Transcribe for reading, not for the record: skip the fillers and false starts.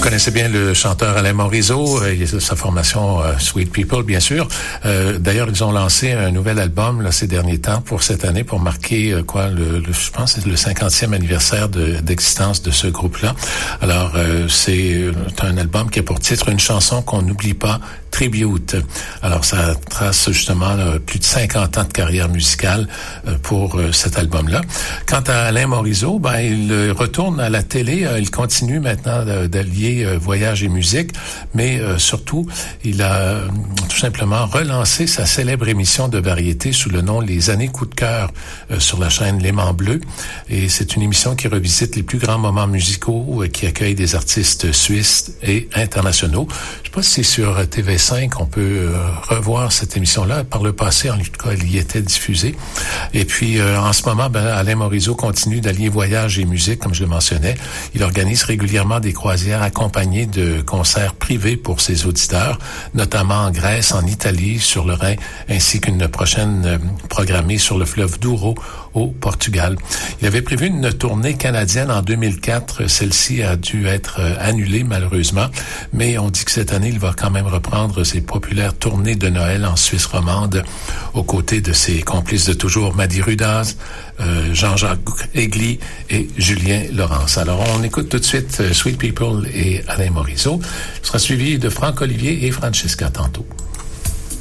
connaissez bien le chanteur Alain Morisot, sa formation Sweet People, bien sûr. D'ailleurs, ils ont lancé un nouvel album là, ces derniers temps pour cette année, pour marquer je pense que c'est le 50e anniversaire d'existence de ce groupe-là. Alors, c'est un album qui a pour titre une chanson qu'on n'oublie pas, Tribute. Alors, ça trace justement plus de 50 ans de carrière musicale pour cet album-là. Quant à Alain Morisot, il retourne à la télé. Il continue maintenant d'allier voyage et musique, mais surtout, il a tout simplement relancé sa célèbre émission de variété sous le nom Les Années Coup de cœur sur la chaîne L'Aimant Bleu. Et c'est une émission qui revisite les plus grands moments musicaux, qui accueille des artistes suisses et internationaux. Je sais pas si c'est sur TV5 on peut revoir cette émission-là. Par le passé, en tout cas, elle y était diffusée. Et puis, en ce moment, Alain Morisot continue d'allier voyage et musique, comme je le mentionnais. Il organise régulièrement des croisières accompagnées de concerts privés pour ses auditeurs, notamment en Grèce, en Italie, sur le Rhin, ainsi qu'une prochaine programmée sur le fleuve Douro au Portugal. Il avait prévu une tournée canadienne en 2004. Celle-ci a dû être annulée, malheureusement, mais on dit que cette année, il va quand même reprendre ses populaires tournées de Noël en Suisse romande, aux côtés de ses complices de toujours, Madi Rudaz, Jean-Jacques Aigli et Julien Laurence. Alors, on écoute tout de suite Sweet People et Alain Morisot. Ce sera suivi de Franck Olivier et Francesca tantôt.